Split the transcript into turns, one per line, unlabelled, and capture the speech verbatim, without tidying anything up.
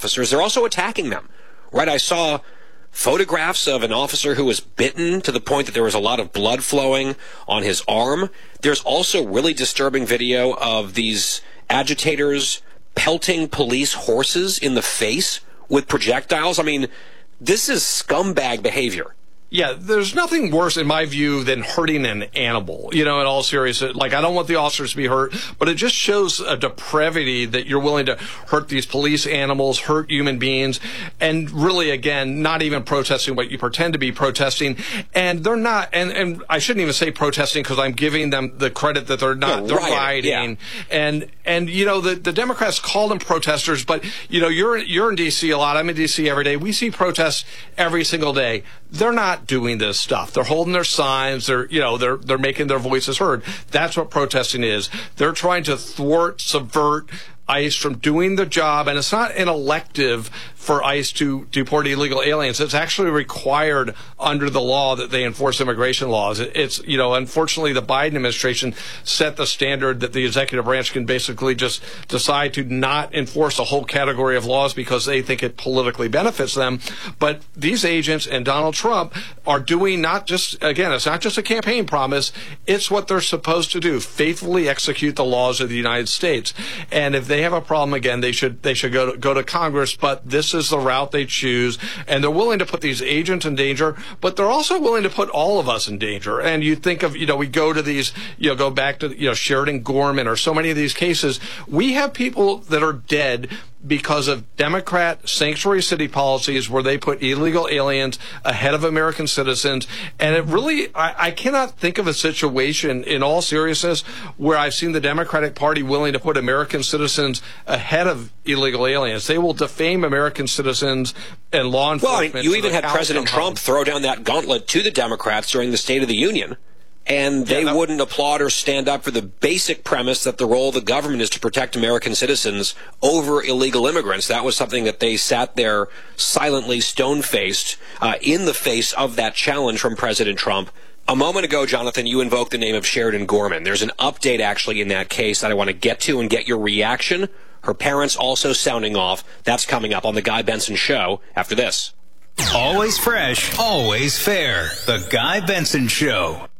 officers, they're also attacking them. Right? I saw photographs of an officer who was bitten to the point that there was a lot of blood flowing on his arm. There's also really disturbing video of these agitators pelting police horses in the face with projectiles. I mean, this is scumbag behavior.
Yeah, there's nothing worse, in my view, than hurting an animal, you know, in all seriousness. Like, I don't want the officers to be hurt, but it just shows a depravity that you're willing to hurt these police animals, hurt human beings, and really, again, not even protesting what you pretend to be protesting. And they're not, and, and I shouldn't even say protesting because I'm giving them the credit that they're not, they're, they're rioting. rioting. Yeah. And, and, you know, the, the Democrats call them protesters, but, you know, you're, you're in D C a lot. I'm in D C every day. We see protests every single day. They're not doing this stuff. They're holding their signs. They're, you know, they're, they're making their voices heard. That's what protesting is. They're trying to thwart, subvert ICE from doing the job, and it's not an elective for ICE to deport illegal aliens. It's actually required under the law that they enforce immigration laws. It's, you know, unfortunately, the Biden administration set the standard that the executive branch can basically just decide to not enforce a whole category of laws because they think it politically benefits them. But these agents and Donald Trump are doing not just, again, it's not just a campaign promise. It's what they're supposed to do, faithfully execute the laws of the United States. And if they have a problem, again, they should they should go to, go to Congress. But this is the route they choose, and they're willing to put these agents in danger, but they're also willing to put all of us in danger. And you think of, you know, we go to these, you know, go back to, you know, Sheridan Gorman or so many of these cases. We have people that are dead because of Democrat sanctuary city policies where they put illegal aliens ahead of American citizens. And it really, I, I cannot think of a situation, in all seriousness, where I've seen the Democratic Party willing to put American citizens ahead of illegal aliens. They will defame American citizens and law enforcement.
Well, I mean, you even had President Trump throw down that gauntlet to the Democrats during the State of the Union. And they yeah, that, wouldn't applaud or stand up for the basic premise that the role of the government is to protect American citizens over illegal immigrants. That was something that they sat there silently, stone-faced, uh, in the face of that challenge from President Trump. A moment ago, Jonathan, you invoked the name of Sheridan Gorman. There's an update, actually, in that case that I want to get to and get your reaction. Her parents also sounding off. That's coming up on The Guy Benson Show after this.
Always fresh, always fair. The Guy Benson Show.